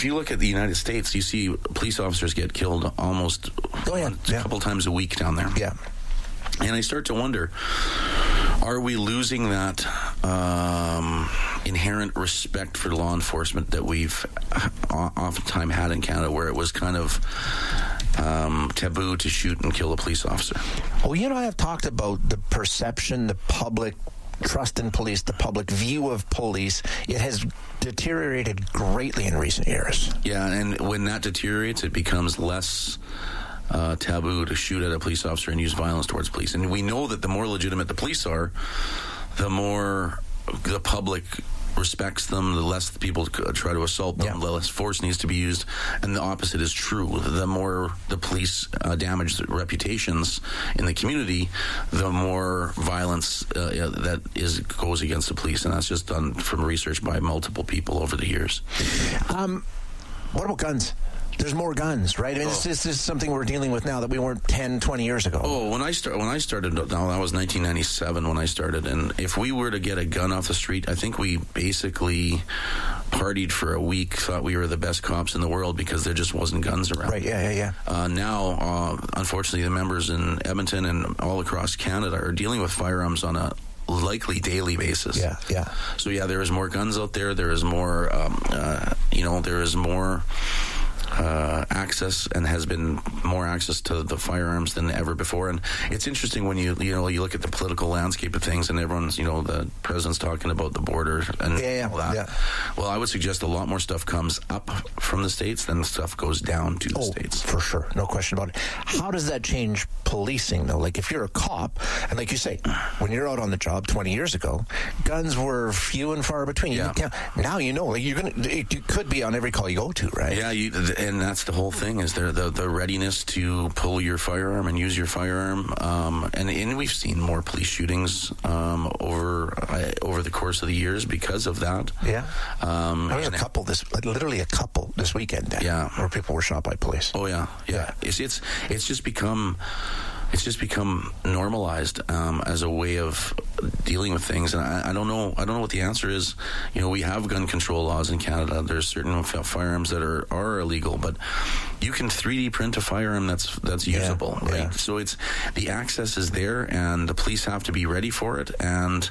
if you look at the United States, you see police officers get killed almost a couple times a week down there. Yeah. And I start to wonder, are we losing that inherent respect for law enforcement that we've oftentimes had in Canada, where it was kind of taboo to shoot and kill a police officer? Well, I have talked about the perception, the public trust in police, the public view of police. It has deteriorated greatly in recent years. Yeah, and when that deteriorates, it becomes less taboo to shoot at a police officer and use violence towards police. And we know that the more legitimate the police are, the more the public respects them, the less people try to assault them, the less force needs to be used. And the opposite is true. The more the police damage reputations in the community, the more violence goes against the police. And that's just done from research by multiple people over the years. What about guns? There's more guns, right? I mean, this is something we're dealing with now that we weren't 10, 20 years ago. Oh, when I started, that was 1997 when I started, and if we were to get a gun off the street, I think we basically partied for a week, thought we were the best cops in the world because there just wasn't guns around. Right, yeah. Now, unfortunately, the members in Edmonton and all across Canada are dealing with firearms on a likely daily basis. Yeah. So, there is more guns out there. There is more, there is more access, and has been more access to the firearms than ever before. And it's interesting when you look at the political landscape of things, and everyone's, the president's talking about the border and all that. Yeah. Well, I would suggest a lot more stuff comes up from the States than stuff goes down to the States. For sure. No question about it. How does that change policing, though? Like, if you're a cop, and like you say, when you're out on the job 20 years ago, guns were few and far between. Yeah. Now you could be on every call you go to, right? Yeah, and that's the whole thing, is the readiness to pull your firearm and use your firearm. And we've seen more police shootings over the course of the years because of that. Yeah. There was literally a couple this weekend. Where people were shot by police. Oh yeah. It's just become normalized as a way of dealing with things, and I don't know what the answer is. We have gun control laws in Canada. There's certain firearms that are illegal, but you can 3D print a firearm that's usable, right? Yeah. So the access is there, and the police have to be ready for it. And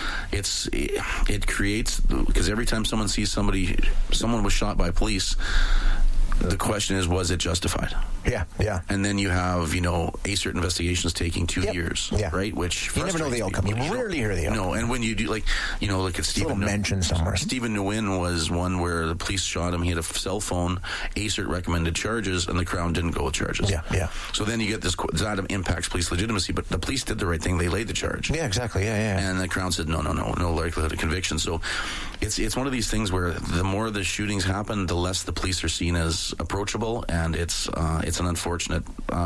it creates, because every time someone sees someone was shot by police, the question is, was it justified? Yeah. And then you have, ACERT investigations taking 2 years, right? Which you never know the outcome. You rarely hear the outcome. No, and when you do, look at Stephen. Mentioned somewhere. Stephen Nguyen was one where the police shot him. He had a cell phone. ACERT recommended charges, and the Crown didn't go with charges. Yeah. So then you get this, that impacts police legitimacy, but the police did the right thing. They laid the charge. Yeah, exactly. Yeah. And the Crown said, no likelihood of conviction. So it's one of these things where the more the shootings happen, the less the police are seen as approachable, and it's an unfortunate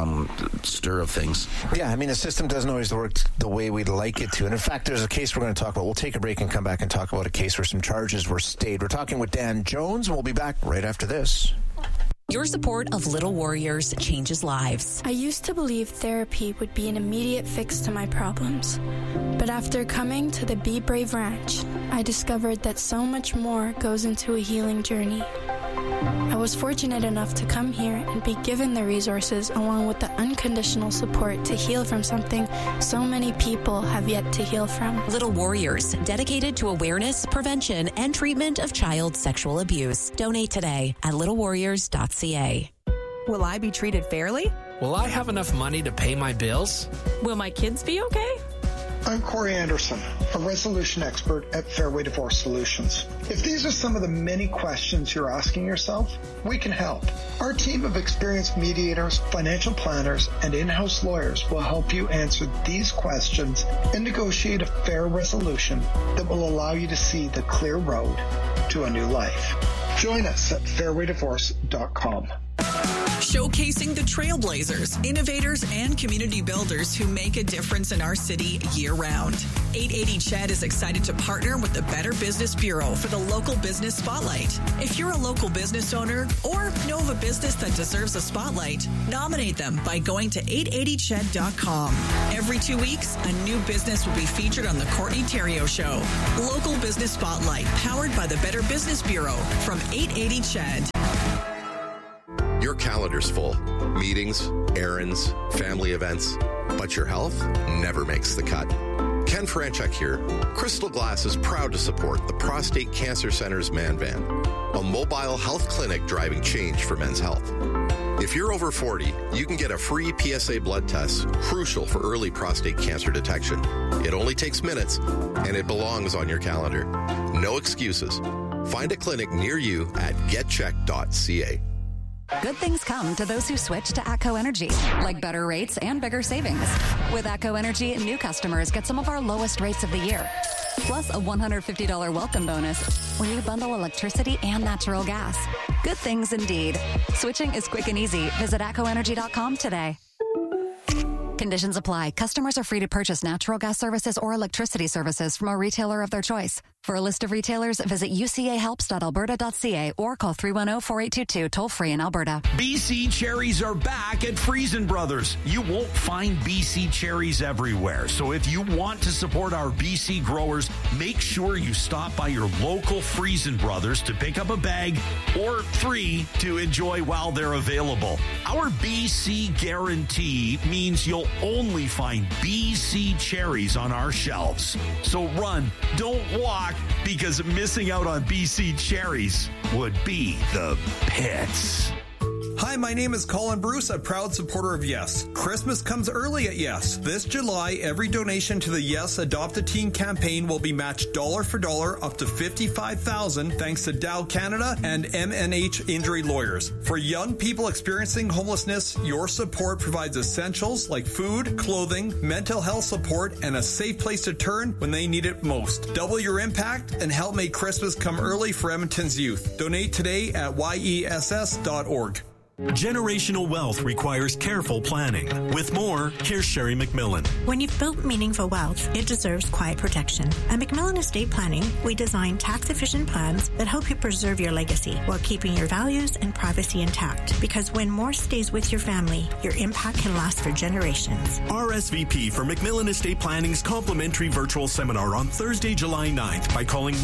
stir of things. Yeah, I mean, the system doesn't always work the way we'd like it to. And in fact, there's a case we're going to talk about. We'll take a break and come back and talk about a case where some charges were stayed. We're talking with Dan Jones, and we'll be back right after this. Your support of Little Warriors changes lives. I used to believe therapy would be an immediate fix to my problems. But after coming to the Be Brave Ranch, I discovered that so much more goes into a healing journey. I was fortunate enough to come here and be given the resources along with the unconditional support to heal from something so many people have yet to heal from. Little Warriors, dedicated to awareness, prevention, and treatment of child sexual abuse. Donate today at littlewarriors.ca. Will I be treated fairly? Will I have enough money to pay my bills? Will my kids be okay? I'm Corey Anderson, a resolution expert at Fairway Divorce Solutions. If these are some of the many questions you're asking yourself, we can help. Our team of experienced mediators, financial planners, and in-house lawyers will help you answer these questions and negotiate a fair resolution that will allow you to see the clear road to a new life. Join us at fairwaydivorce.com. Showcasing the trailblazers, innovators, and community builders who make a difference in our city year-round. 880 CHED is excited to partner with the Better Business Bureau for the Local Business Spotlight. If you're a local business owner or know of a business that deserves a spotlight, nominate them by going to 880ched.com. Every 2 weeks, a new business will be featured on the Courtney Theriault Show. Local Business Spotlight, powered by the Better Business Bureau from 880 CHED. Your calendar's full. Meetings, errands, family events. But your health never makes the cut. Ken Franchuk here. Crystal Glass is proud to support the Prostate Cancer Center's Man Van, a mobile health clinic driving change for men's health. If you're over 40, you can get a free PSA blood test, crucial for early prostate cancer detection. It only takes minutes, and it belongs on your calendar. No excuses. Find a clinic near you at getcheck.ca. Good things come to those who switch to ATCO Energy, like better rates and bigger savings. With ATCO Energy, new customers get some of our lowest rates of the year, plus a $150 welcome bonus when you bundle electricity and natural gas. Good things indeed. Switching is quick and easy. Visit ATCOenergy.com today. Conditions apply. Customers are free to purchase natural gas services or electricity services from a retailer of their choice. For a list of retailers, visit ucahelps.alberta.ca or call 310-4822 toll-free in Alberta. BC cherries are back at Friesen Brothers. You won't find BC cherries everywhere. So if you want to support our BC growers, make sure you stop by your local Friesen Brothers to pick up a bag or 3 to enjoy while they're available. Our BC guarantee means you'll only find BC cherries on our shelves. So run, don't walk, because missing out on BC cherries would be the pits. Hi, my name is Colin Bruce, a proud supporter of Yes. Christmas comes early at Yes. This July, every donation to the Yes Adopt a Teen campaign will be matched dollar for dollar up to $55,000 thanks to Dow Canada and MNH Injury Lawyers. For young people experiencing homelessness, your support provides essentials like food, clothing, mental health support, and a safe place to turn when they need it most. Double your impact and help make Christmas come early for Edmonton's youth. Donate today at yess.org. Generational wealth requires careful planning. With more, here's Sherry McMillan. When you've built meaningful wealth, it deserves quiet protection. At McMillan Estate Planning, we design tax-efficient plans that help you preserve your legacy while keeping your values and privacy intact. Because when more stays with your family, your impact can last for generations. RSVP for McMillan Estate Planning's complimentary virtual seminar on Thursday, July 9th by calling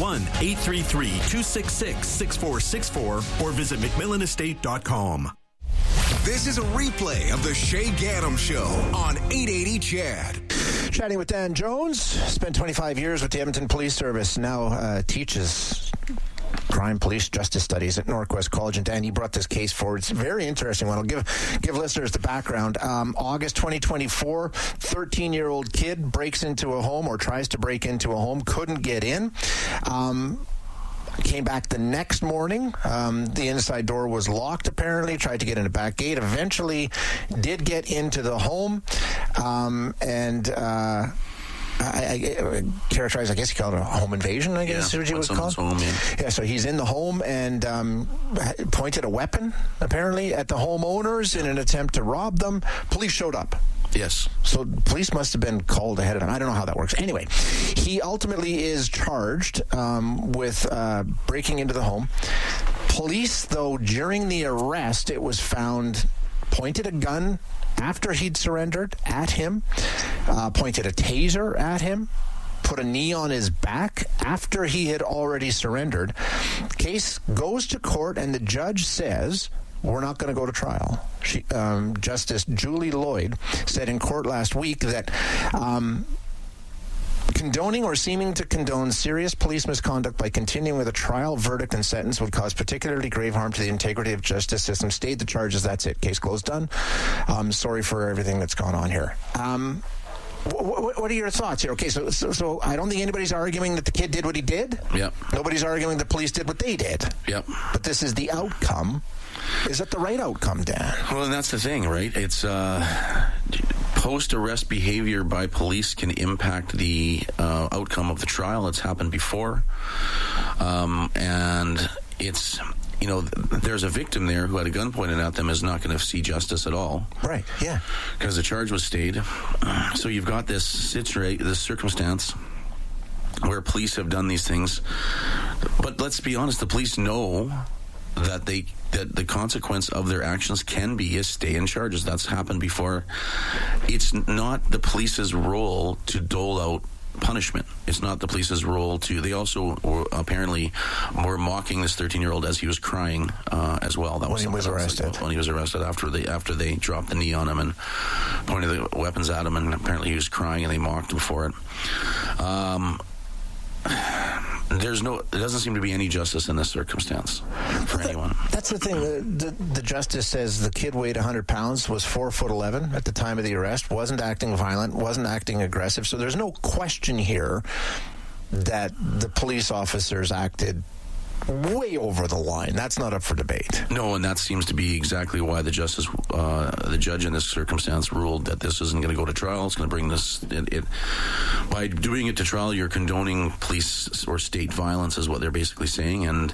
1-833-266-6464 or visit McMillanestate.com. This is a replay of the Shay Gaddam Show on 880 CHAD. Chatting with Dan Jones, spent 25 years with the Edmonton Police Service, now teaches crime, police, justice studies at Northwest College. And Dan, you brought this case forward. It's a very interesting one. I'll give listeners the background. August 2024, 13-year-old kid breaks into a home or tries to break into a home, couldn't get in. Came back the next morning. The inside door was locked, apparently. Tried to get in a back gate. Eventually did get into the home. I characterize, I guess you call it a home invasion, I guess, what you would call it. Home, yeah, so he's in the home and pointed a weapon, apparently, at the homeowners in an attempt to rob them. Police showed up. Yes. So police must have been called ahead of time. I don't know how that works. Anyway, he ultimately is charged with breaking into the home. Police, though, during the arrest, it was found, pointed a gun after he'd surrendered at him, pointed a taser at him, put a knee on his back after he had already surrendered. Case goes to court, and the judge says, we're not going to go to trial. Justice Julie Lloyd said in court last week that condoning or seeming to condone serious police misconduct by continuing with a trial, verdict, and sentence would cause particularly grave harm to the integrity of justice system. Stayed the charges. That's it. Case closed, done. Sorry for everything that's gone on here. What are your thoughts here? Okay, so I don't think anybody's arguing that the kid did what he did. Yep. Nobody's arguing the police did what they did. Yep. But this is the outcome. Is that the right outcome, Dan? Well, and that's the thing, right? It's post-arrest behavior by police can impact the outcome of the trial. It's happened before. And it's, there's a victim there who had a gun pointed at them is not going to see justice at all. Right, yeah. Because the charge was stayed. So you've got this circumstance where police have done these things. But let's be honest, the police know that the consequence of their actions can be a stay in charges. That's happened before. It's not the police's role to dole out punishment. It's not the police's role to. They also apparently were mocking this 13-year-old as he was crying as well. That when he was arrested. When he was arrested after they dropped the knee on him and pointed the weapons at him, and apparently he was crying and they mocked him for it. There doesn't seem to be any justice in this circumstance for anyone. That's the thing. The justice says the kid weighed 100 pounds, was 4'11" at the time of the arrest, wasn't acting violent, wasn't acting aggressive. So there's no question here that the police officers acted way over the line. That's not up for debate. No, and that seems to be exactly why the judge in this circumstance ruled that this isn't going to go to trial. It's going to bring this. By doing it to trial, you're condoning police or state violence, is what they're basically saying. And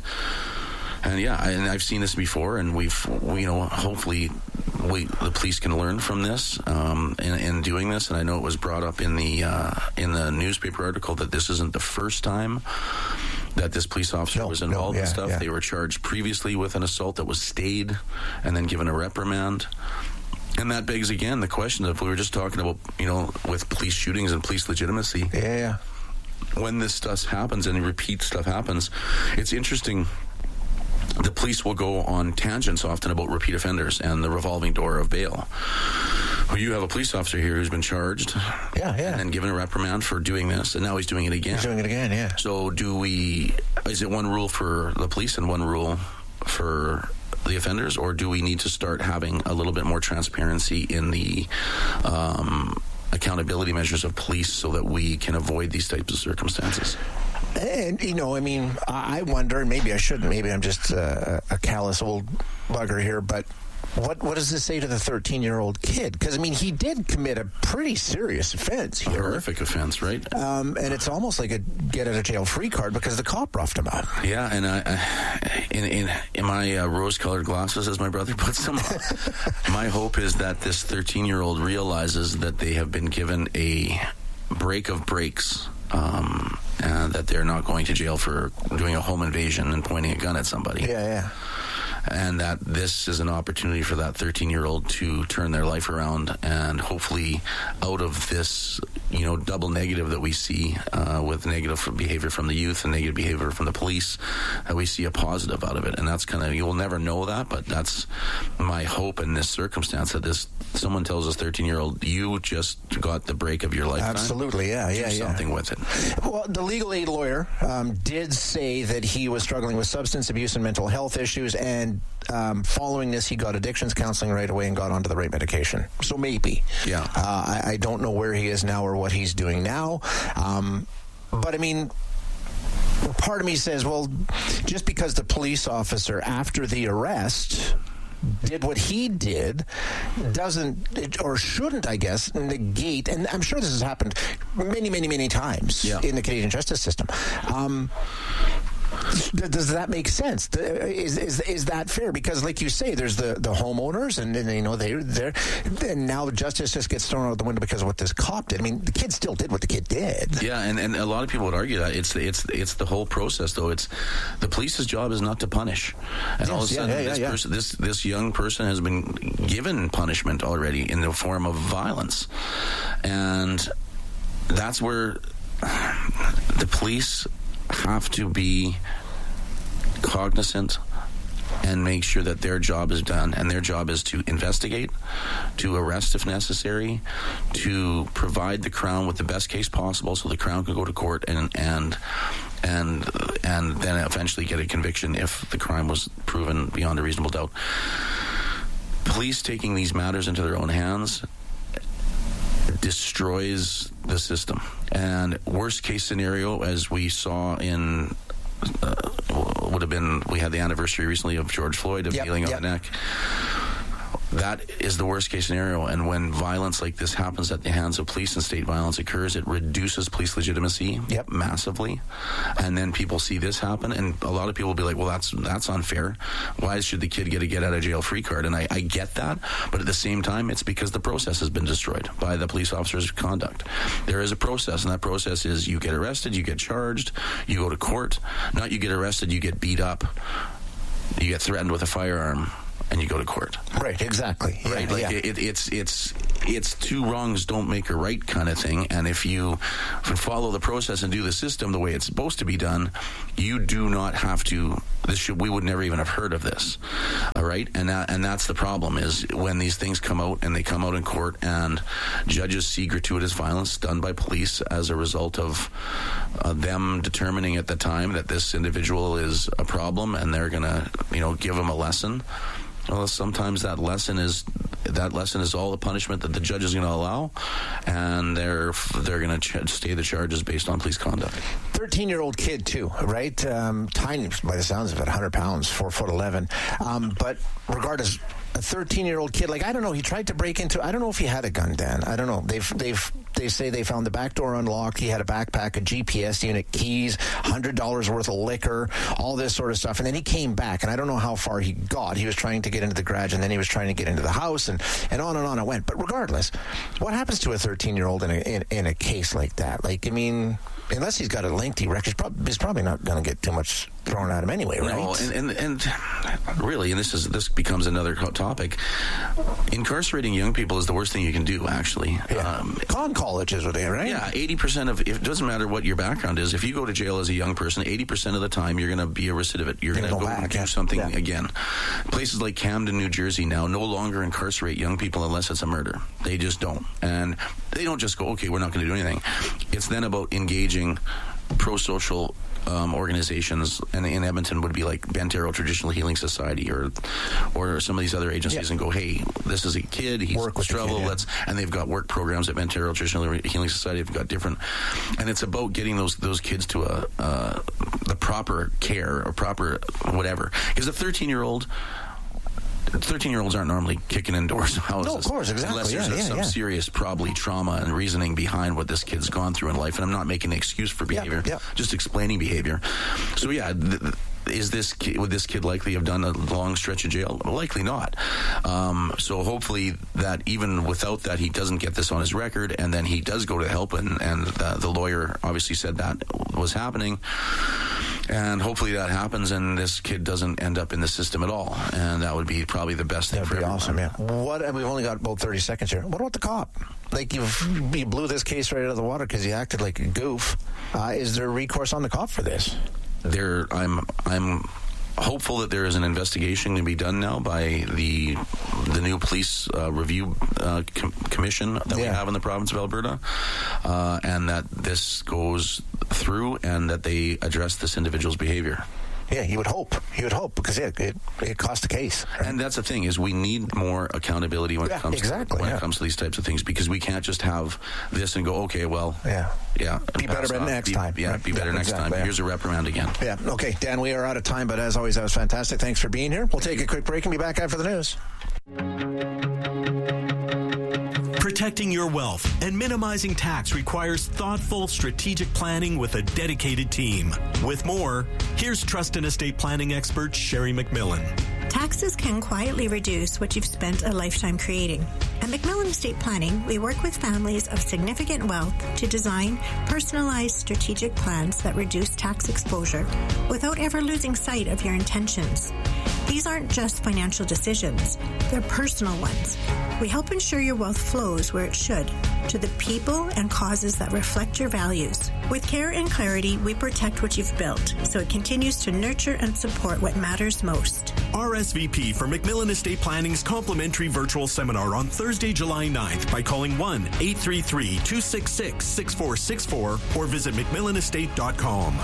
I've seen this before, and hopefully the police can learn from this in doing this. And I know it was brought up in the newspaper article that this isn't the first time that this police officer was involved in stuff. Yeah. They were charged previously with an assault that was stayed and then given a reprimand. And that begs again the question of, we were just talking about, with police shootings and police legitimacy. Yeah. When this stuff happens and repeat stuff happens, it's interesting. The police will go on tangents often about repeat offenders and the revolving door of bail. Well, you have a police officer here who's been charged, and given a reprimand for doing this, and now he's doing it again. He's doing it again, yeah. So is it one rule for the police and one rule for the offenders, or do we need to start having a little bit more transparency in the accountability measures of police so that we can avoid these types of circumstances? And, I wonder, and maybe I shouldn't, maybe I'm just a callous old bugger here, but what does this say to the 13-year-old kid? Because, he did commit a pretty serious offense here. A horrific offense, right? And it's almost like a get-out-of-jail-free card because the cop roughed him up. Yeah, and in my rose-colored glasses, as my brother puts them on, my hope is that this 13-year-old realizes that they have been given a break of breaks, and that they're not going to jail for doing a home invasion and pointing a gun at somebody. Yeah. And that this is an opportunity for that 13-year-old to turn their life around, and hopefully out of this, double negative that we see with negative behavior from the youth and negative behavior from the police, that we see a positive out of it. And that's you'll never know that, but that's my hope in this circumstance, that someone tells this 13-year-old, you just got the break of your lifetime. Absolutely, Do something with it. Well, the legal aid lawyer did say that he was struggling with substance abuse and mental health issues, and following this, he got addictions counseling right away and got onto the right medication. So maybe. Yeah. I don't know where he is now or what he's doing now. But part of me says, well, just because the police officer after the arrest did what he did doesn't, or shouldn't, I guess, negate, and I'm sure this has happened many, many, many times in the Canadian justice system. Does that make sense? Is that fair? Because, like you say, there's the homeowners, and they're and now justice just gets thrown out the window because of what this cop did. The kid still did what the kid did. Yeah, and a lot of people would argue that it's the whole process, though. It's the police's job is not to punish, and all of a sudden this young person has been given punishment already in the form of violence, and that's where the police have to be cognizant and make sure that their job is done, and their job is to investigate, to arrest if necessary, to provide the Crown with the best case possible so the Crown can go to court and then eventually get a conviction if the crime was proven beyond a reasonable doubt. Police taking these matters into their own hands destroys the system. And worst case scenario, as we saw in would have been, we had the anniversary recently of George Floyd, of kneeling on the neck. That is the worst case scenario. And when violence like this happens at the hands of police and state violence occurs, it reduces police legitimacy massively. And then people see this happen, and a lot of people will be like, well, that's unfair. Why should the kid get a get-out-of-jail-free card? And I get that, but at the same time, it's because the process has been destroyed by the police officer's conduct. There is a process, and that process is you get arrested, you get charged, you go to court. Not you get arrested, you get beat up, you get threatened with a firearm, and you go to court. Right, exactly. Yeah, right, like it's two wrongs don't make a right kind of thing. And if you follow the process and do the system the way it's supposed to be done, you do not have to. We would never even have heard of this. All right, and that's the problem is when these things come out and they come out in court and judges see gratuitous violence done by police as a result of them determining at the time that this individual is a problem and they're going to give him a lesson. Well, sometimes that lesson is all the punishment that the judge is going to allow, and they're going to stay the charges based on police conduct. 13-year-old kid too, right? Tiny by the sounds of it, 100 pounds, 4'11". But regardless, a 13-year-old kid, like I don't know, he tried to break into. I don't know if he had a gun, Dan. I don't know. They say they found the back door unlocked. He had a backpack, a GPS unit, keys, $100 worth of liquor, all this sort of stuff. And then he came back, and I don't know how far he got. He was trying to get into the garage, and then he was trying to get into the house, and on and on it went. But regardless, what happens to a 13-year-old in a case like that? Like, I mean, unless he's got a lengthy record, he's probably not going to get too much thrown at him anyway, right? No, and really, and this becomes another topic. Incarcerating young people is the worst thing you can do, actually. Yeah. Con colleges are there, right? Yeah, 80% of, it doesn't matter what your background is, if you go to jail as a young person, 80% of the time you're going to be a recidivist. You're going to go and do something again. Places like Camden, New Jersey now no longer incarcerate young people unless it's a murder. They just don't. And they don't just go, okay, we're not going to do anything. It's then about engaging pro-social organizations, and in Edmonton would be like Bent Arrow Traditional Healing Society or some of these other agencies, and go, hey, this is a kid, he's in trouble, and they've got work programs at Bent Arrow Traditional Healing Society. They've got different, and it's about getting those kids to the proper care or proper whatever. Because a 13-year-olds aren't normally kicking in doors of houses. No, of course, exactly. Unless there's some serious, probably trauma and reasoning behind what this kid's gone through in life. And I'm not making an excuse for behavior, just explaining behavior. So would this kid likely have done a long stretch of jail? Likely not. So hopefully that even without that, he doesn't get this on his record, and then he does go to help, and the lawyer obviously said that was happening. And hopefully that happens, and this kid doesn't end up in the system at all. And that would be probably the best thing for everyone. Awesome, yeah. And we've only got about 30 seconds here. What about the cop? Like, you blew this case right out of the water because he acted like a goof. Is there recourse on the cop for this? I'm hopeful that there is an investigation to be done now by the new police review commission that we have in the province of Alberta, and that this goes through and that they address this individual's behavior. Yeah, you would hope. Because it cost a case. Right? And that's the thing, is we need more accountability when it comes to these types of things, because we can't just have this and go, okay, well, be better next time. Yeah, be better next time. Here's a reprimand again. Yeah, okay, Dan, we are out of time, but as always, that was fantastic. Thanks for being here. We'll take a quick break and be back after the news. Protecting your wealth and minimizing tax requires thoughtful, strategic planning with a dedicated team. With more, here's trust and estate planning expert Sherry McMillan. Taxes can quietly reduce what you've spent a lifetime creating. At McMillan Estate Planning, we work with families of significant wealth to design personalized strategic plans that reduce tax exposure without ever losing sight of your intentions. These aren't just financial decisions, they're personal ones. We help ensure your wealth flows where it should, to the people and causes that reflect your values. With care and clarity, we protect what you've built, so it continues to nurture and support what matters most. RSVP for McMillan Estate Planning's complimentary virtual seminar on Thursday, July 9th by calling 1-833-266-6464 or visit McMillanestate.com.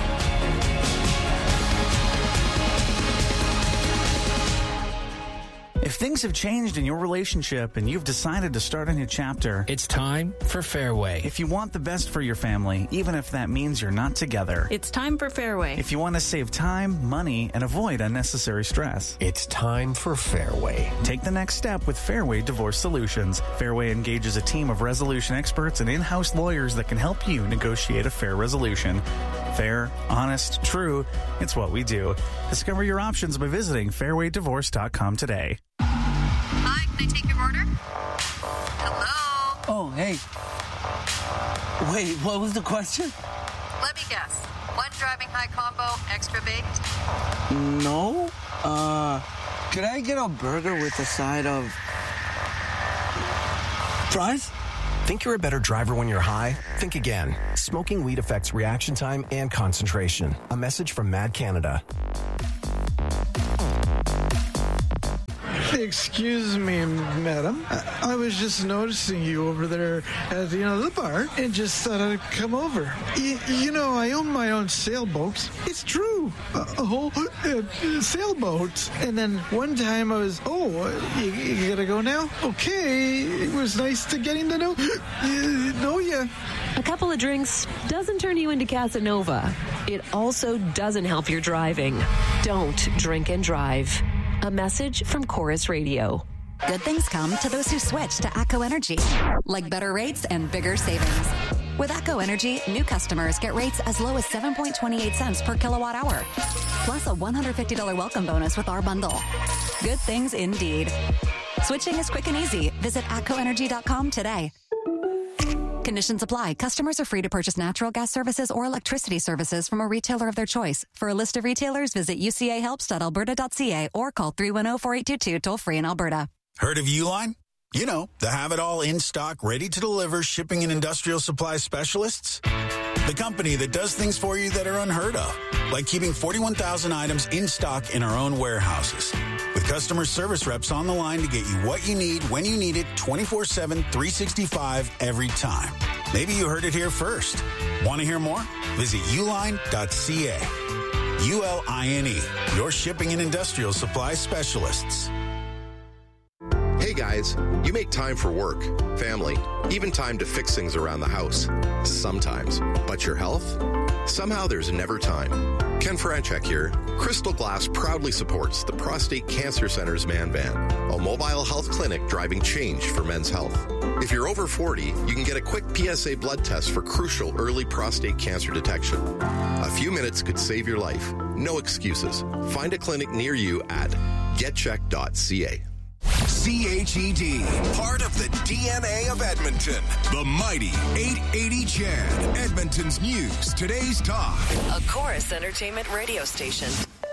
If things have changed in your relationship and you've decided to start a new chapter, it's time for Fairway. If you want the best for your family, even if that means you're not together, it's time for Fairway. If you want to save time, money, and avoid unnecessary stress, it's time for Fairway. Take the next step with Fairway Divorce Solutions. Fairway engages a team of resolution experts and in-house lawyers that can help you negotiate a fair resolution. Fair, honest, true, it's what we do. Discover your options by visiting fairwaydivorce.com today. Hi, can I take your order? Hello? Oh, hey. Wait, what was the question? Let me guess. One driving high combo, extra baked? No. Could I get a burger with a side of fries? Think you're a better driver when you're high? Think again. Smoking weed affects reaction time and concentration. A message from Mad Canada. Excuse me, madam. I was just noticing you over there at the bar and just thought I'd come over. I own my own sailboat. It's true. A whole sailboat. And then one time I was, you gotta go now? Okay. It was nice to getting to know you. A couple of drinks doesn't turn you into Casanova. It also doesn't help your driving. Don't drink and drive. A message from Chorus Radio. Good things come to those who switch to ATCO Energy, like better rates and bigger savings. With ATCO Energy, new customers get rates as low as 7.28 cents per kilowatt hour, plus a $150 welcome bonus with our bundle. Good things indeed. Switching is quick and easy. Visit atcoenergy.com today. Conditions apply. Customers are free to purchase natural gas services or electricity services from a retailer of their choice. For a list of retailers, visit ucahelps.alberta.ca or call 310-4822 toll-free in Alberta. Heard of Uline? You know, the have-it-all in-stock, ready-to-deliver shipping and industrial supply specialists. The company that does things for you that are unheard of, like keeping 41,000 items in stock in our own warehouses. With customer service reps on the line to get you what you need, when you need it, 24/7, 365, every time. Maybe you heard it here first. Want to hear more? Visit uline.ca. ULINE, your shipping and industrial supply specialists. Hey guys, you make time for work, family, even time to fix things around the house. Sometimes. But your health? Somehow there's never time. Ken Franchek here. Crystal Glass proudly supports the Prostate Cancer Center's Man Van, a mobile health clinic driving change for men's health. If you're over 40, you can get a quick PSA blood test for crucial early prostate cancer detection. A few minutes could save your life. No excuses. Find a clinic near you at getcheck.ca. CHED, part of the DNA of Edmonton. The mighty 880 CHED, Edmonton's news, today's talk. A Chorus Entertainment radio station.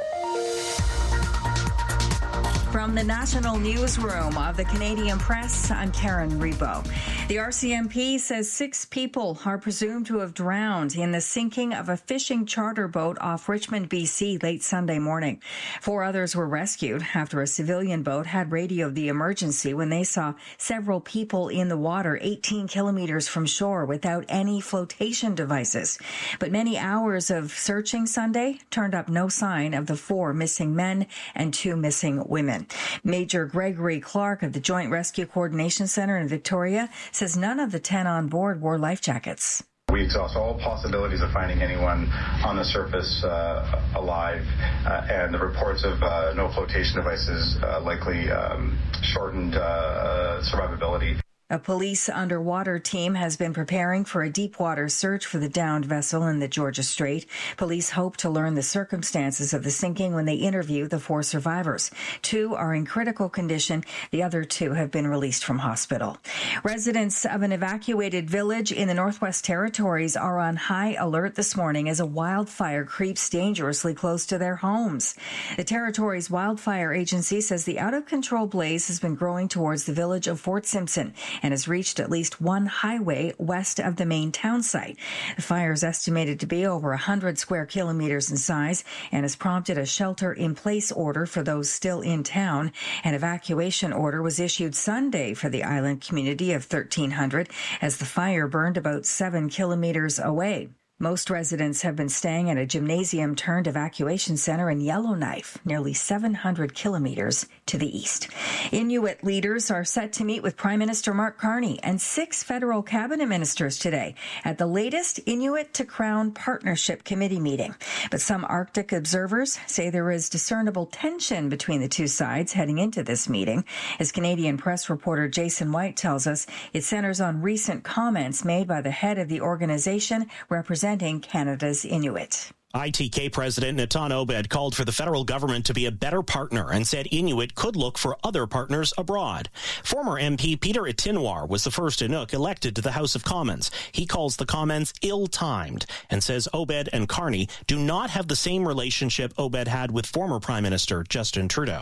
From the National Newsroom of the Canadian Press, I'm Karen Rebo. The RCMP says 6 people are presumed to have drowned in the sinking of a fishing charter boat off Richmond, BC, late Sunday morning. 4 others were rescued after a civilian boat had radioed the emergency when they saw several people in the water 18 kilometers from shore without any flotation devices. But many hours of searching Sunday turned up no sign of the 4 missing men and 2 missing women. Major Gregory Clark of the Joint Rescue Coordination Center in Victoria says none of the 10 on board wore life jackets. We exhaust all possibilities of finding anyone on the surface alive, and the reports of no flotation devices likely shortened survivability. A police underwater team has been preparing for a deep-water search for the downed vessel in the Georgia Strait. Police hope to learn the circumstances of the sinking when they interview the 4 survivors. 2 are in critical condition. The other 2 have been released from hospital. Residents of an evacuated village in the Northwest Territories are on high alert this morning as a wildfire creeps dangerously close to their homes. The Territories Wildfire Agency says the out-of-control blaze has been growing towards the village of Fort Simpson and has reached at least one highway west of the main town site. The fire is estimated to be over 100 square kilometers in size and has prompted a shelter-in-place order for those still in town. An evacuation order was issued Sunday for the island community of 1,300 as the fire burned about 7 kilometers away. Most residents have been staying at a gymnasium-turned evacuation center in Yellowknife, nearly 700 kilometers to the east. Inuit leaders are set to meet with Prime Minister Mark Carney and 6 federal cabinet ministers today at the latest Inuit to Crown Partnership Committee meeting. But some Arctic observers say there is discernible tension between the 2 sides heading into this meeting. As Canadian press reporter Jason White tells us, it centers on recent comments made by the head of the organization representing Canada's Inuit. ITK President Natan Obed called for the federal government to be a better partner and said Inuit could look for other partners abroad. Former MP Peter Itinwar was the first Inuk elected to the House of Commons. He calls the comments ill-timed and says Obed and Carney do not have the same relationship Obed had with former Prime Minister Justin Trudeau.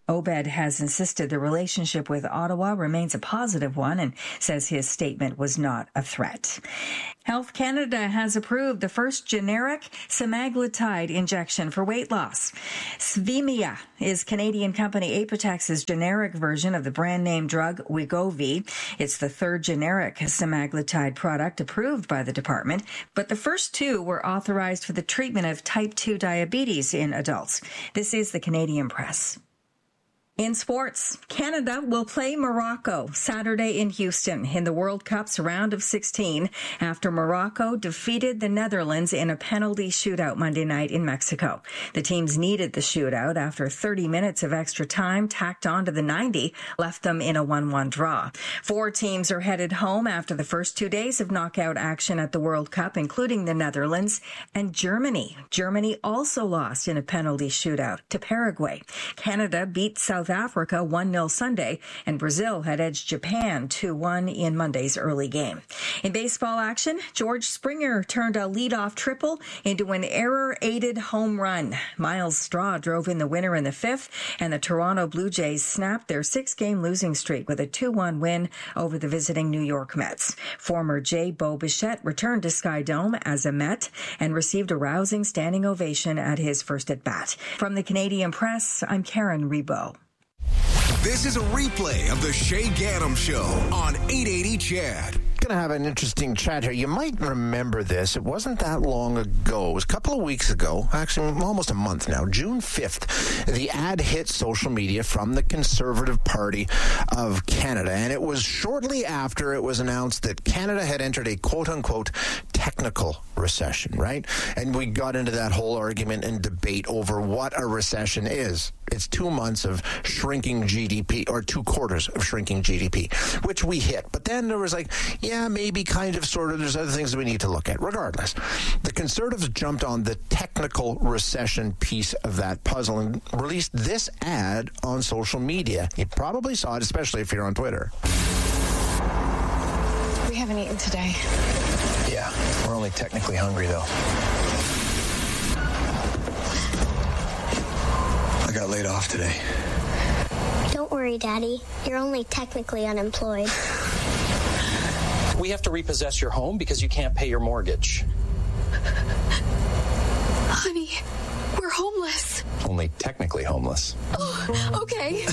Obed has insisted the relationship with Ottawa remains a positive one and says his statement was not a threat. Health Canada has approved the first generic semaglutide injection for weight loss. Svimia is Canadian company Apotex's generic version of the brand name drug Wegovy. It's the third generic semaglutide product approved by the department, but the first two were authorized for the treatment of type 2 diabetes in adults. This is the Canadian Press. In sports, Canada will play Morocco Saturday in Houston in the World Cup's round of 16 after Morocco defeated the Netherlands in a penalty shootout Monday night in Mexico. The teams needed the shootout after 30 minutes of extra time tacked on to the 90 left them in a 1-1 draw. 4 teams are headed home after the first 2 days of knockout action at the World Cup, including the Netherlands and Germany. Germany also lost in a penalty shootout to Paraguay. Canada beat South Africa 1-0 Sunday, and Brazil had edged Japan 2-1 in Monday's early game. In baseball action, George Springer turned a leadoff triple into an error-aided home run. Miles Straw drove in the winner in the 5th, and the Toronto Blue Jays snapped their 6-game losing streak with a 2-1 win over the visiting New York Mets. Former Jay Bo Bichette returned to Sky Dome as a Met and received a rousing standing ovation at his first at-bat. From the Canadian Press, I'm Karen Rebo. This is a replay of the Shay Gaddam Show on 880 CHED. Going to have an interesting chat here. You might remember this. It wasn't that long ago. It was a couple of weeks ago, actually almost a month now, June 5th, the ad hit social media from the Conservative Party of Canada. And it was shortly after it was announced that Canada had entered a quote-unquote technical recession, right? And we got into that whole argument and debate over what a recession is. It's 2 months of shrinking GDP, or 2 quarters of shrinking GDP, which we hit. But then there was like, yeah, maybe kind of, sort of, there's other things that we need to look at. Regardless, the Conservatives jumped on the technical recession piece of that puzzle and released this ad on social media. You probably saw it, especially if you're on Twitter. We haven't eaten today. Yeah, we're only technically hungry, though. I got laid off today. Don't worry, Daddy. You're only technically unemployed. We have to repossess your home because you can't pay your mortgage. Honey, we're homeless. Only technically homeless. Oh, okay.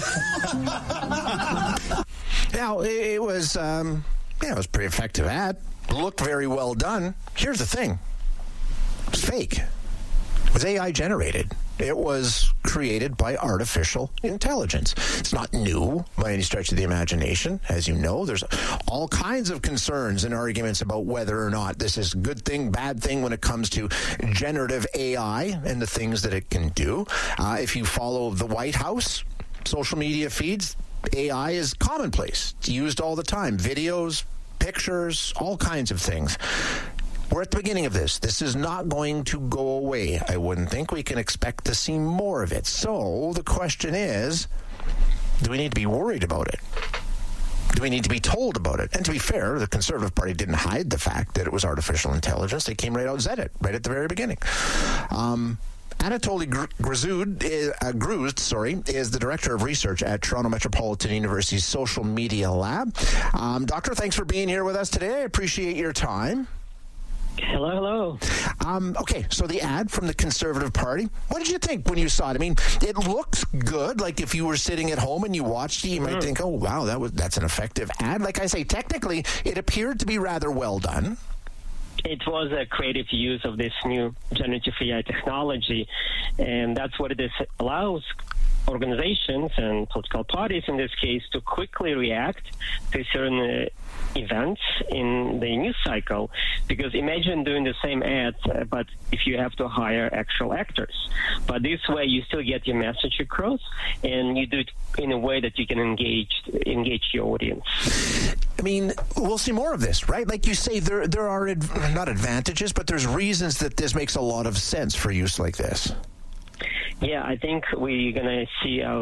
Now, it was, it was a pretty effective ad. Looked very well done. Here's the thing. It's fake. It was AI generated. It was created by artificial intelligence. It's not new by any stretch of the imagination. As you know, there's all kinds of concerns and arguments about whether or not this is a good thing, bad thing when it comes to generative AI and the things that it can do. If you follow the White House social media feeds, AI is commonplace. It's used all the time. Videos, pictures, all kinds of things. We're at the beginning of this. This is not going to go away, I wouldn't think. We can expect to see more of it. So the question is, do we need to be worried about it? Do we need to be told about it? And to be fair, the Conservative Party didn't hide the fact that it was artificial intelligence. They came right out and said it right at the very beginning. Anatoly Gruzd is the Director of Research at Toronto Metropolitan University's Social Media Lab. Doctor, thanks for being here with us today. I appreciate your time. Hello. Okay, so the ad from the Conservative Party, what did you think when you saw it? I mean, it looks good. Like if you were sitting at home and you watched it, you might think, oh, wow, that's an effective ad. Like I say, technically, it appeared to be rather well done. It was a creative use of this new generative AI technology, and that's what it allows organizations and political parties in this case to quickly react to certain events in the news cycle. Because imagine doing the same ad, but if you have to hire actual actors. But this way you still get your message across, and you do it in a way that you can engage your audience. I mean, we'll see more of this, right? Like you say, there are not advantages, but there's reasons that this makes a lot of sense for use like this. Yeah, I think we're going to see our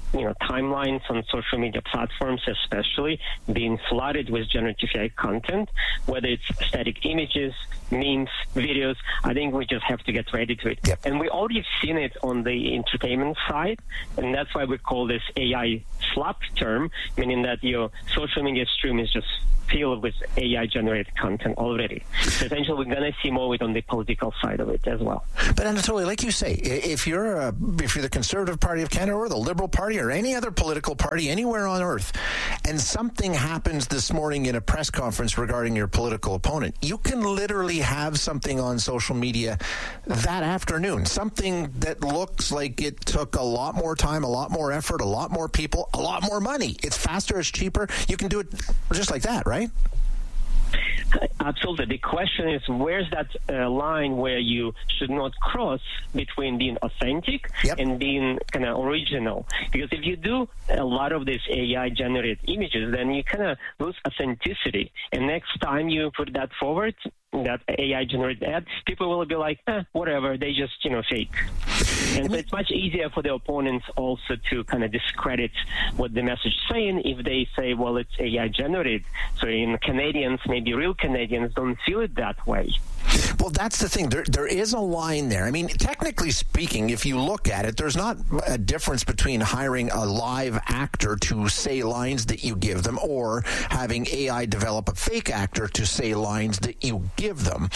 timelines on social media platforms, especially being flooded with generative AI content, whether it's static images, memes, videos. I think we just have to get ready to it. Yep. And we already seen it on the entertainment side, and that's why we call this AI slap term, meaning that your social media stream is just filled with AI-generated content already. So essentially, we're going to see more of it on the political side of it as well. But Anatoly, like you say, if you're the Conservative Party of Canada or the Liberal Party or any other political party anywhere on earth, and something happens this morning in a press conference regarding your political opponent, you can literally have something on social media that afternoon, something that looks like it took a lot more time, a lot more effort, a lot more people, a lot more money. It's faster, it's cheaper. You can do it just like that, right? Absolutely. The question is, where's that line where you should not cross between being authentic and being kind of original? Because if you do a lot of these AI-generated images, then you kind of lose authenticity. And next time you put that forward, that AI-generated ad, people will be like, whatever, they just, fake. And so it's much easier for the opponents also to kind of discredit what the message is saying if they say, well, it's AI-generated. So in Canadians, maybe real Canadians don't feel it that way. Well, that's the thing. There is a line there. I mean, technically speaking, if you look at it, there's not a difference between hiring a live actor to say lines that you give them or having AI develop a fake actor to say lines that you give them.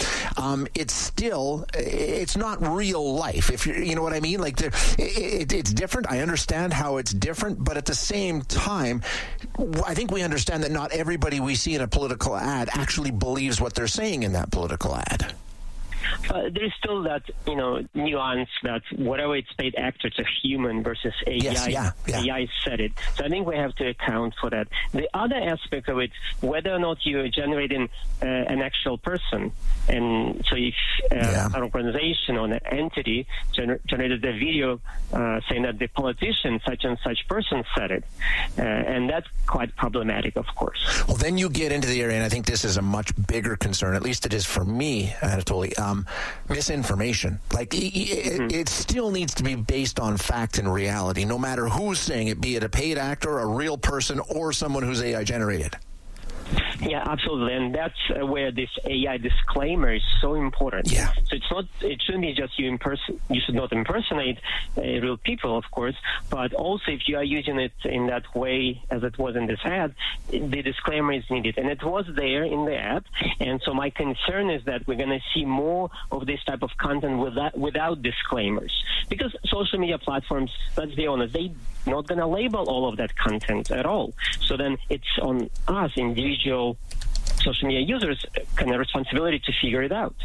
It's not real life. If you know what I mean? Like, it's different. I understand how it's different, but at the same time, I think we understand that not everybody we see in a political ad actually believes what they're saying in that political ad. There's still that, nuance that whatever it's paid actor, it's a human versus AI. Yes, AI said it. So I think we have to account for that. The other aspect of it, whether or not you're generating an actual person, and so if an organization or an entity generated a video saying that the politician, such and such person said it, and that's quite problematic, of course. Well, then you get into the area, and I think this is a much bigger concern, at least it is for me, Anatoly. Misinformation. Like, it still needs to be based on fact and reality, no matter who's saying it, be it a paid actor, a real person, or someone who's AI generated. Yeah, absolutely, and that's where this AI disclaimer is so important. Yeah. So it shouldn't be just you should not impersonate real people, of course, but also if you are using it in that way as it was in this ad, the disclaimer is needed, and it was there in the ad. And so my concern is that we're going to see more of this type of content without disclaimers, because social media platforms, let's be honest, they're not going to label all of that content at all. So then it's on us, individual social media users, kind of responsibility to figure it out.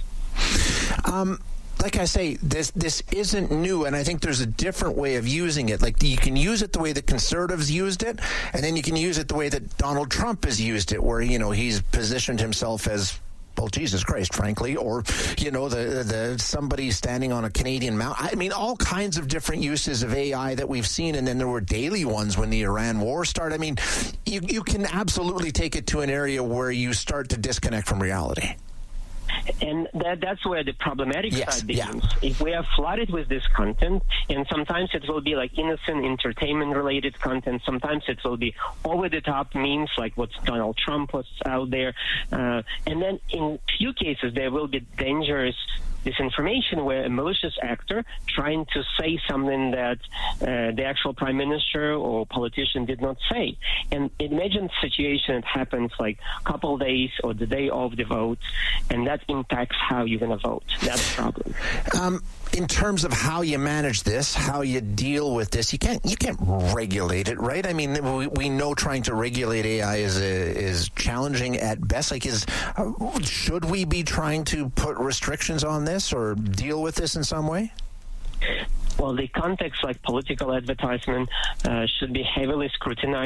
Like I say, this isn't new, and I think there's a different way of using it. Like, you can use it the way the Conservatives used it, and then you can use it the way that Donald Trump has used it, where, he's positioned himself as, well, Jesus Christ, frankly, or, the somebody standing on a Canadian mountain. I mean, all kinds of different uses of AI that we've seen, and then there were daily ones when the Iran war started. I mean, you can absolutely take it to an area where you start to disconnect from reality. And that's where the problematic side begins. If we are flooded with this content, and sometimes it will be like innocent entertainment-related content, sometimes it will be over-the-top memes like what Donald Trump was out there, and then in few cases there will be dangerous disinformation where a malicious actor trying to say something that the actual prime minister or politician did not say. And imagine a situation that happens like a couple of days or the day of the vote, and that impacts how you're going to vote. That's the problem. In terms of how you manage this, how you deal with this, you can't regulate it, right? I mean, we know trying to regulate AI is challenging at best. Like, should we be trying to put restrictions on this or deal with this in some way? Well, the context like political advertisement should be heavily scrutinized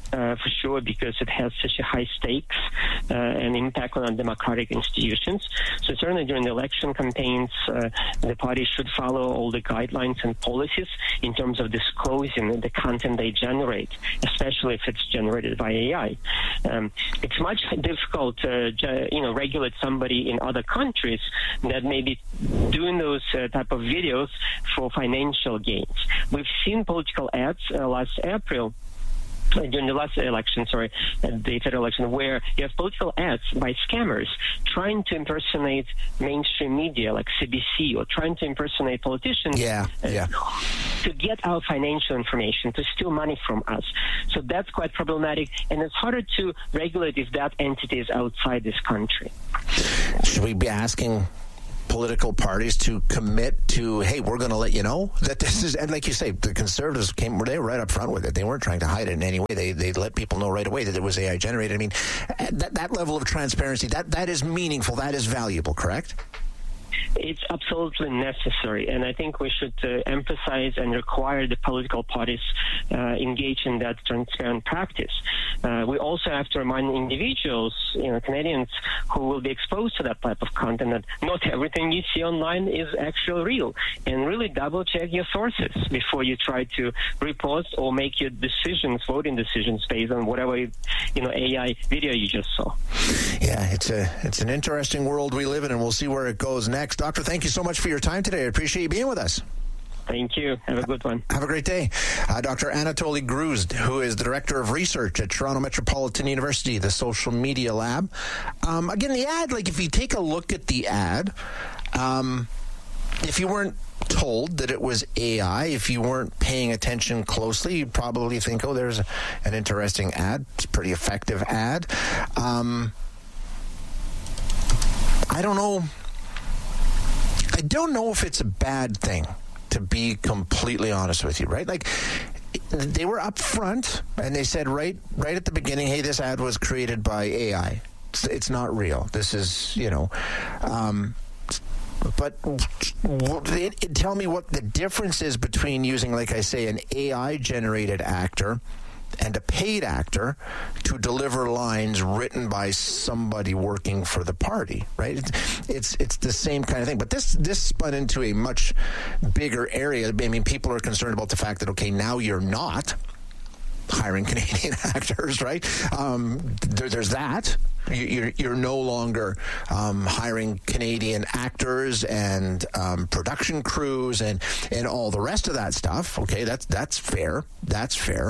for sure, because it has such a high stakes and impact on democratic institutions. So certainly during the election campaigns, the parties should follow all the guidelines and policies in terms of disclosing the content they generate, especially if it's generated by AI. It's much difficult to regulate somebody in other countries that may be doing those type of videos for financial gains. We've seen political ads last April, during the last election, the federal election, where you have political ads by scammers trying to impersonate mainstream media like CBC, or trying to impersonate politicians to get our financial information, to steal money from us. So that's quite problematic, and it's harder to regulate if that entity is outside this country. Should we be asking political parties to commit to, hey, we're going to let you know that this is, and like you say, the Conservatives they were right up front with it. They weren't trying to hide it in any way. They let people know right away that it was AI generated. I mean, that level of transparency, that is meaningful, that is valuable, correct? It's absolutely necessary, and I think we should emphasize and require the political parties engage in that transparent practice. We also have to remind individuals, Canadians who will be exposed to that type of content, that not everything you see online is actually real, and really double-check your sources before you try to repost or make your voting decisions based on whatever AI video you just saw. Yeah, it's an interesting world we live in, and we'll see where it goes next. Doctor, thank you so much for your time today. I appreciate you being with us. Thank you. Have a good one. Have a great day. Dr. Anatoly Gruzd, who is the Director of Research at Toronto Metropolitan University, the Social Media Lab. Again, the ad, if you take a look at the ad, if you weren't told that it was AI, if you weren't paying attention closely, you'd probably think, oh, there's an interesting ad. It's a pretty effective ad. I don't know. I don't know if it's a bad thing, to be completely honest with you, right? They were up front and they said right at the beginning, hey, this ad was created by AI. It's not real. This is, but tell me what the difference is between using, like I say, an AI-generated actor and a paid actor to deliver lines written by somebody working for the party, right? It's the same kind of thing. But this spun into a much bigger area. I mean, people are concerned about the fact that, okay, now you're not hiring Canadian actors, right? There's that. You're no longer hiring Canadian actors and production crews and all the rest of that stuff. Okay, that's fair. That's fair.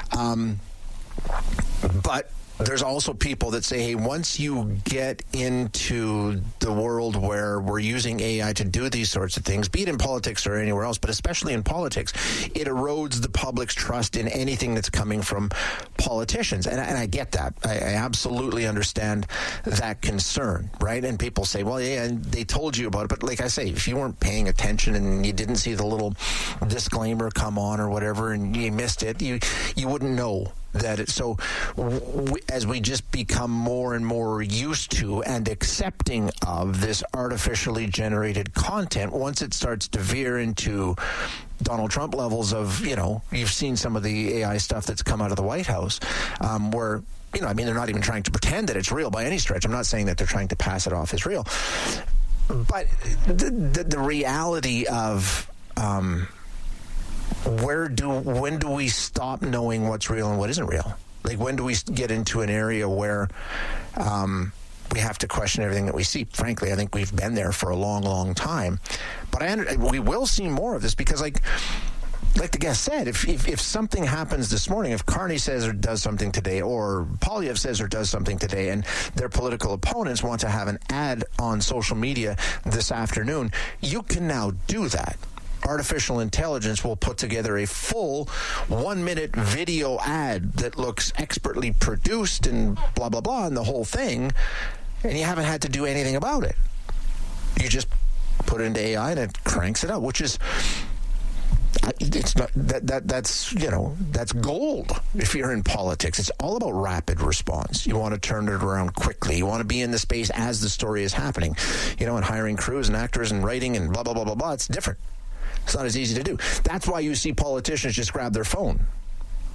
But there's also people that say, hey, once you get into the world where we're using AI to do these sorts of things, be it in politics or anywhere else, but especially in politics, it erodes the public's trust in anything that's coming from politicians. And I get that. I absolutely understand that concern, right? And people say, well, yeah, and they told you about it. But like I say, if you weren't paying attention and you didn't see the little disclaimer come on or whatever and you missed it, you wouldn't know that so as we just become more and more used to and accepting of this artificially generated content, once it starts to veer into Donald Trump levels of, you've seen some of the AI stuff that's come out of the White House, where, they're not even trying to pretend that it's real by any stretch. I'm not saying that they're trying to pass it off as real. But the reality of when do we stop knowing what's real and what isn't real? When do we get into an area where we have to question everything that we see? Frankly, I think we've been there for a long, long time. But we will see more of this because, like the guest said, if something happens this morning, if Carney says or does something today, or Poilievre says or does something today, and their political opponents want to have an ad on social media this afternoon, you can now do that. Artificial intelligence will put together a full 1-minute video ad that looks expertly produced and blah, blah, blah, and the whole thing, and you haven't had to do anything about it. You just put it into AI and it cranks it out, which is, it's not that's gold if you're in politics. It's all about rapid response. You want to turn it around quickly. You want to be in the space as the story is happening. And hiring crews and actors and writing and blah, blah, blah, blah, blah, it's different. It's not as easy to do. That's why you see politicians just grab their phone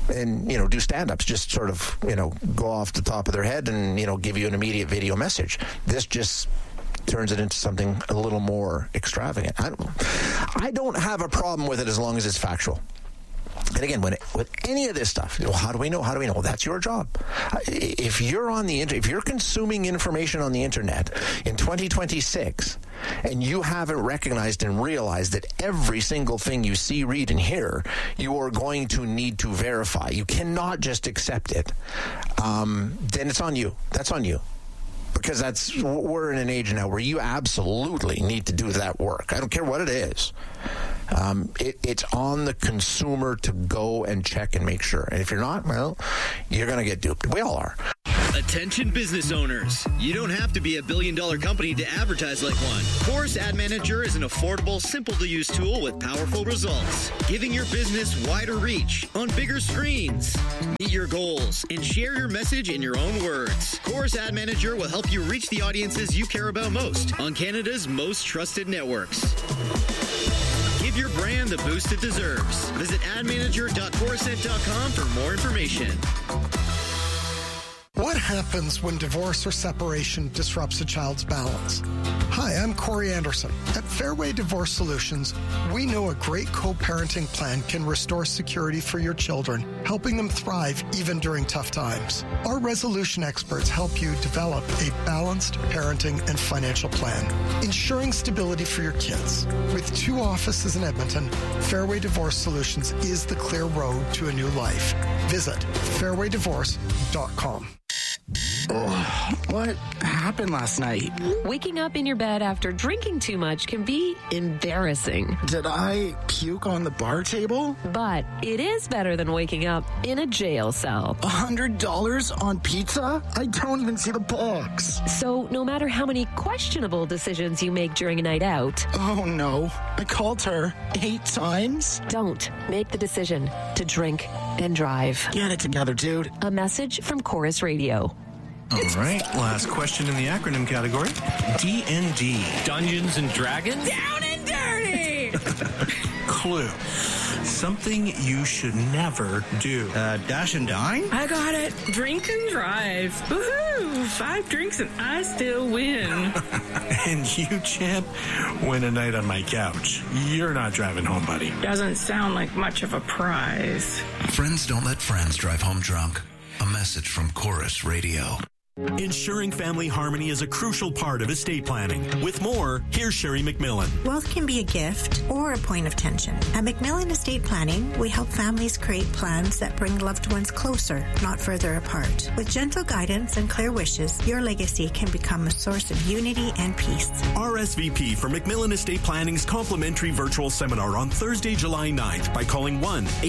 and, do stand-ups, just sort of, go off the top of their head and, give you an immediate video message. This just turns it into something a little more extravagant. I don't have a problem with it as long as it's factual. And again, with any of this stuff, how do we know? Well, that's your job. If you're on the if you're consuming information on the internet in 2026, and you haven't recognized and realized that every single thing you see, read, and hear, you are going to need to verify. You cannot just accept it. Then it's on you. That's on you. Because we're in an age now where you absolutely need to do that work. I don't care what it is. It's on the consumer to go and check and make sure. And if you're not, well, you're going to get duped. We all are. Attention business owners. You don't have to be a billion-dollar company to advertise like one. Chorus Ad Manager is an affordable, simple-to-use tool with powerful results, giving your business wider reach on bigger screens. Meet your goals and share your message in your own words. Chorus Ad Manager will help you reach the audiences you care about most on Canada's most trusted networks. Give your brand the boost it deserves. Visit admanager.chorused.com for more information. What happens when divorce or separation disrupts a child's balance? Hi, I'm Corey Anderson. At Fairway Divorce Solutions, we know a great co-parenting plan can restore security for your children, helping them thrive even during tough times. Our resolution experts help you develop a balanced parenting and financial plan, ensuring stability for your kids. With 2 offices in Edmonton, Fairway Divorce Solutions is the clear road to a new life. Visit fairwaydivorce.com. Oh, what happened last night? Waking up in your bed after drinking too much can be embarrassing. Did I puke on the bar table? But it is better than waking up in a jail cell. $100 on pizza? I don't even see the box. So no matter how many questionable decisions you make during a night out... Oh no, I called her 8 times? Don't make the decision to drink and drive. Get it together, dude. A message from Chorus Radio. All right, last question in the acronym category. D&D. Dungeons and Dragons? Down and dirty! Clue. Something you should never do. Dash and dine? I got it. Drink and drive. Woohoo! 5 drinks and I still win. And you, champ, win a night on my couch. You're not driving home, buddy. Doesn't sound like much of a prize. Friends don't let friends drive home drunk. A message from Chorus Radio. Ensuring family harmony is a crucial part of estate planning. With more, here's Sherry McMillan. Wealth can be a gift or a point of tension. At McMillan Estate Planning, we help families create plans that bring loved ones closer, not further apart. With gentle guidance and clear wishes, your legacy can become a source of unity and peace. RSVP for McMillan Estate Planning's complimentary virtual seminar on Thursday, July 9th by calling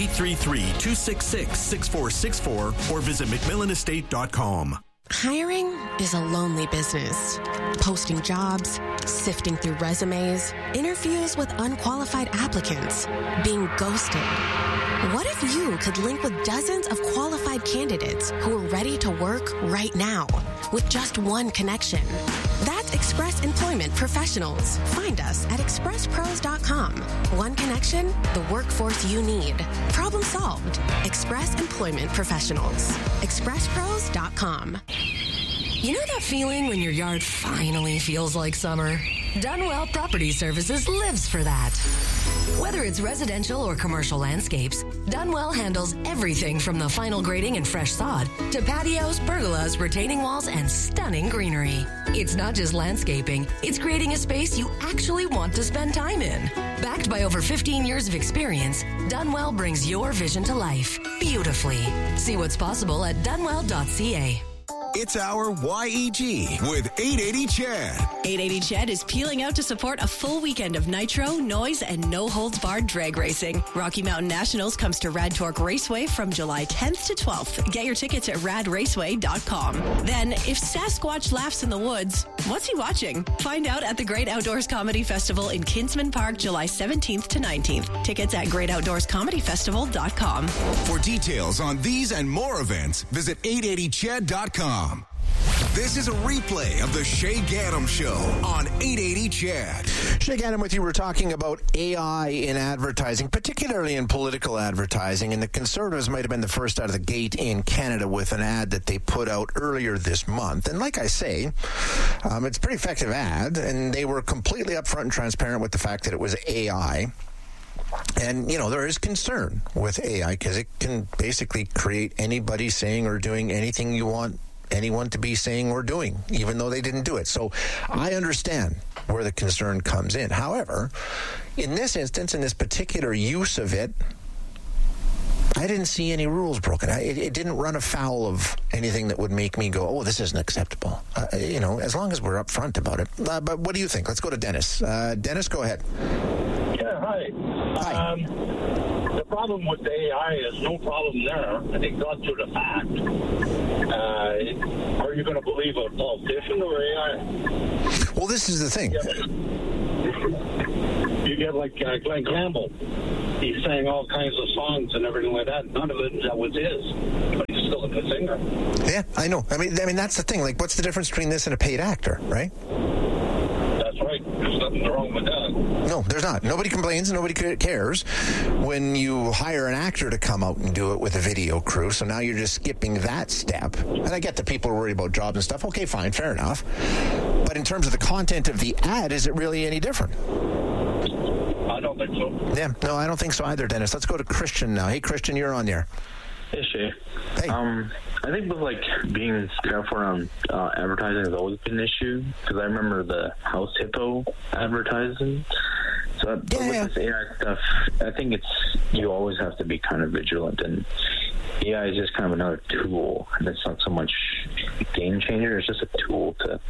1-833-266-6464 or visit McMillanestate.com. Hiring is a lonely business. Posting jobs, sifting through resumes, interviews with unqualified applicants, being ghosted. What if you could link with dozens of qualified candidates who are ready to work right now with just one connection? That's Express Employment Professionals. Find us at expresspros.com. One connection, the workforce you need. Problem solved. Express Employment Professionals. expresspros.com. You know that feeling when your yard finally feels like summer? Dunwell Property Services lives for that. Whether it's residential or commercial landscapes, Dunwell handles everything from the final grading and fresh sod to patios, pergolas, retaining walls, and stunning greenery. It's not just landscaping, it's creating a space you actually want to spend time in. Backed by over 15 years of experience, Dunwell brings your vision to life beautifully. See what's possible at dunwell.ca. It's our YEG with 880 Chad. 880 Chad is peeling out to support a full weekend of nitro, noise, and no-holds-barred drag racing. Rocky Mountain Nationals comes to Rad Torque Raceway from July 10th to 12th. Get your tickets at radraceway.com. Then, if Sasquatch laughs in the woods, what's he watching? Find out at the Great Outdoors Comedy Festival in Kinsman Park, July 17th to 19th. Tickets at greatoutdoorscomedyfestival.com. For details on these and more events, visit 880chad.com. This is a replay of the Shay Gaddam Show on 880 CHED. Shay Gaddam with you. We're talking about AI in advertising, particularly in political advertising, and the Conservatives might have been the first out of the gate in Canada with an ad that they put out earlier this month. And like I say, it's a pretty effective ad, and they were completely upfront and transparent with the fact that it was AI. And, you know, there is concern with AI because it can basically create anybody saying or doing anything you want anyone to be saying or doing, even though they didn't do it. So I understand where the concern comes in. However, in this instance, in this particular use of it, I didn't see any rules broken. It didn't run afoul of anything that would make me go, oh, this isn't acceptable. You know, as long as we're upfront about it. But what do you think? Let's go to Dennis. Dennis, go ahead. Yeah, hi. The problem with the AI is no problem there. I think got to the fact. Are you going to believe a politician or AI? Well, this is the thing. You get like Glenn Campbell. He sang all kinds of songs and everything like that. None of it that was his, but he's still a good singer. Yeah, I know. I mean, that's the thing. Like, what's the difference between this and a paid actor, right? That's right. There's nothing wrong with that. No, there's not. Nobody complains. Nobody cares when you hire an actor to come out and do it with a video crew. So now you're just skipping that step. And I get that people are worried about jobs and stuff. Okay, fine, fair enough. But in terms of the content of the ad, is it really any different? I don't think so. Yeah, no, I don't think so either, Dennis. Let's go to Christian now. Hey, Christian, you're on there. Hey, Shay. Hey. I think with being careful around advertising has always been an issue because I remember the House Hippo advertising. So with this AI stuff, I think you always have to be kind of vigilant, and AI is just kind of another tool, and it's not so much a game changer. It's just a tool to.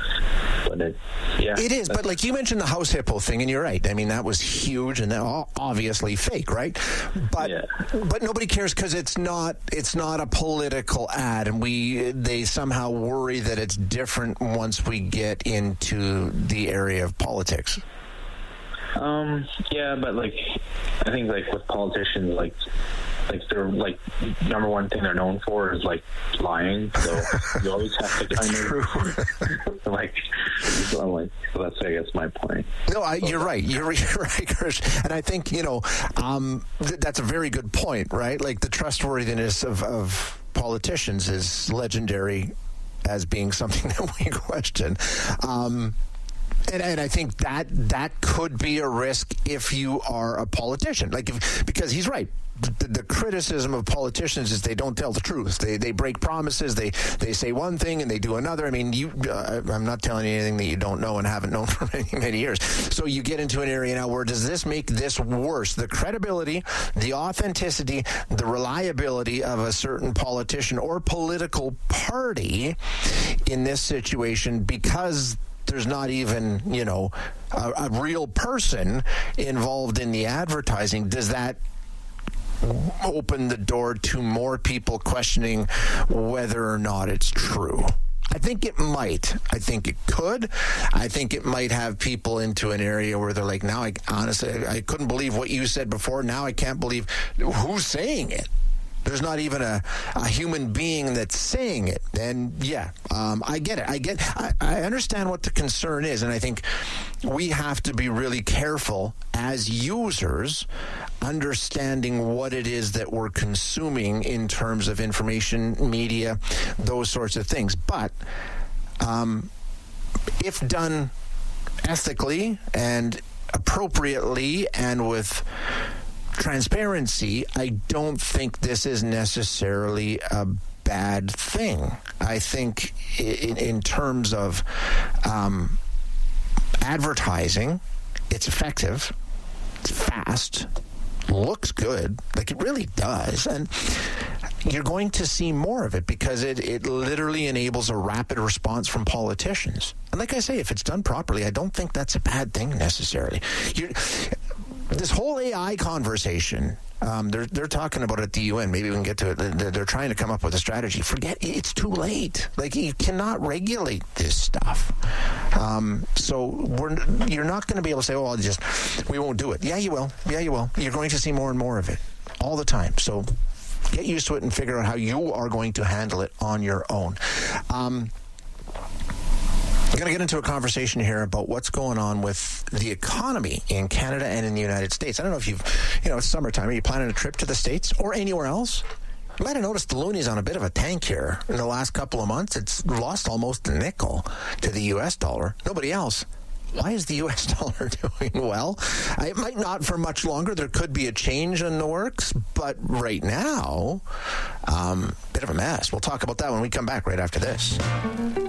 It is, but like you mentioned the House Hippo thing, and you're right. I mean, that was huge and obviously fake, right? But nobody cares because it's not a political ad, and they somehow worry that it's different once we get into the area of politics. Yeah, but I think with politicians, they're number one thing they're known for is lying. So you always have to kind of so that's I guess my point. No, you're right. You're right, Krish. And I think that's a very good point, right? Like the trustworthiness of politicians is legendary as being something that we question. And I think that could be a risk if you are a politician, because he's right. The criticism of politicians is they don't tell the truth. They break promises. They say one thing and they do another. I mean, I'm not telling you anything that you don't know and haven't known for many, many years. So you get into an area now where does this make this worse? The credibility, the authenticity, the reliability of a certain politician or political party in this situation, because there's not even, a real person involved in the advertising. Does that open the door to more people questioning whether or not it's true? I think it might. I think it could. I think it might have people into an area where they're like, now, honestly, I couldn't believe what you said before. Now I can't believe who's saying it. There's not even a human being that's saying it. And I get it. I understand what the concern is. And I think we have to be really careful as users understanding what it is that we're consuming in terms of information, media, those sorts of things. But if done ethically and appropriately and with transparency, I don't think this is necessarily a bad thing. I think in terms of advertising, it's effective, it's fast, looks good, it really does, and you're going to see more of it because it literally enables a rapid response from politicians. And like I say, if it's done properly, I don't think that's a bad thing necessarily. This whole AI conversation, they're talking about it at the UN. Maybe we can get to it. They're trying to come up with a strategy. Forget it's too late. You cannot regulate this stuff. So you're not going to be able to say, "Oh, we won't do it." Yeah, you will. Yeah, you will. You're going to see more and more of it all the time. So get used to it and figure out how you are going to handle it on your own. We're going to get into a conversation here about what's going on with the economy in Canada and in the United States. I don't know if it's summertime. Are you planning a trip to the States or anywhere else? You might have noticed the loonie's on a bit of a tank here in the last couple of months. It's lost almost a nickel to the U.S. dollar. Nobody else. Why is the U.S. dollar doing well? It might not for much longer. There could be a change in the works, but right now, bit of a mess. We'll talk about that when we come back right after this.